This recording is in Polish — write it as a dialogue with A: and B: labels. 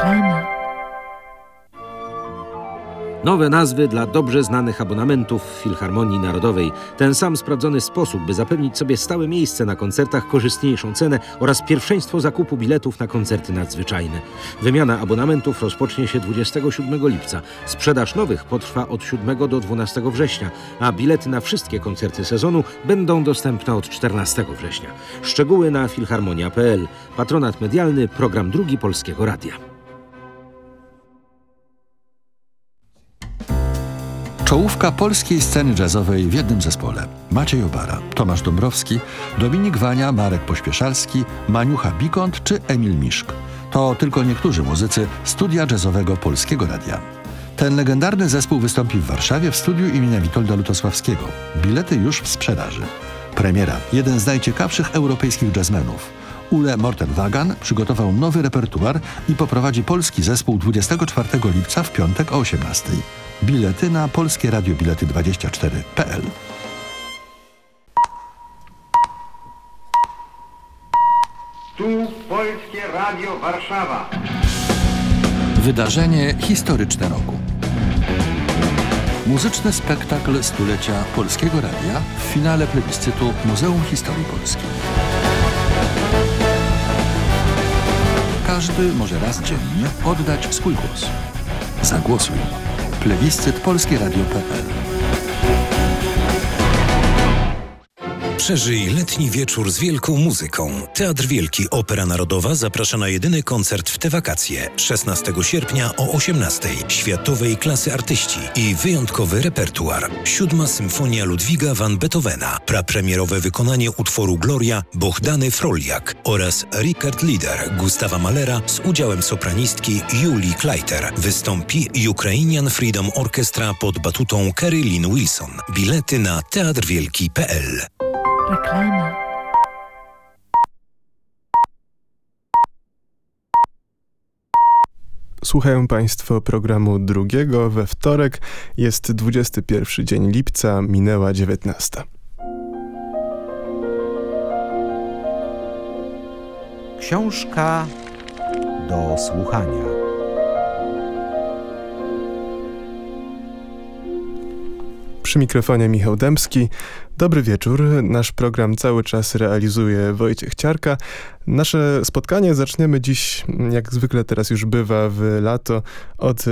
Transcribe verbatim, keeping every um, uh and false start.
A: Reklama.
B: Nowe nazwy dla dobrze znanych abonamentów w Filharmonii Narodowej. Ten sam sprawdzony sposób, by zapewnić sobie stałe miejsce na koncertach, korzystniejszą cenę oraz pierwszeństwo zakupu biletów na koncerty nadzwyczajne. Wymiana abonamentów rozpocznie się dwudziestego siódmego lipca. Sprzedaż nowych potrwa od siódmego do dwunastego września, a bilety na wszystkie koncerty sezonu będą dostępne od czternastego września. Szczegóły na filharmonia kropka p l. Patronat medialny, program drugi Polskiego Radia.
C: Czołówka polskiej sceny jazzowej w jednym zespole. Maciej Obara, Tomasz Dąbrowski, Dominik Wania, Marek Pośpieszalski, Maniucha Bikont czy Emil Miszk. To tylko niektórzy muzycy studia jazzowego Polskiego Radia. Ten legendarny zespół wystąpi w Warszawie w studiu imienia Witolda Lutosławskiego. Bilety już w sprzedaży. Premiera. Jeden z najciekawszych europejskich jazzmenów. Ule Morten-Wagan przygotował nowy repertuar i poprowadzi polski zespół dwudziestego czwartego lipca w piątek o osiemnastej. Bilety na polskie radio bilety dwadzieścia cztery kropka p l.
D: Tu Polskie Radio Warszawa.
C: Wydarzenie historyczne roku. Muzyczny spektakl stulecia Polskiego Radia w finale plebiscytu Muzeum Historii Polski. Każdy może raz dziennie oddać swój głos. Zagłosuj. Plebiscyt polskie radio kropka p l.
E: Przeżyj letni wieczór z wielką muzyką. Teatr Wielki Opera Narodowa zaprasza na jedyny koncert w te wakacje. szesnastego sierpnia o osiemnastej. Światowej klasy artyści i wyjątkowy repertuar. Siódma Symfonia Ludwiga van Beethovena. Prapremierowe wykonanie utworu Gloria Bohdany Froljak oraz Richard Lieder Gustawa Mahlera z udziałem sopranistki Julii Kleiter. Wystąpi Ukrainian Freedom Orchestra pod batutą Kerry Lynn Wilson. Bilety na teatr wielki kropka p l.
A: Reklama.
F: Słuchają Państwo programu drugiego we wtorek. Jest dwudziesty pierwszy dzień lipca, minęła dziewiętnasta.
G: Książka do słuchania.
F: Przy mikrofonie Michał Dębski. Dobry wieczór. Nasz program cały czas realizuje Wojciech Ciarka. Nasze spotkanie zaczniemy dziś, jak zwykle teraz już bywa w lato, od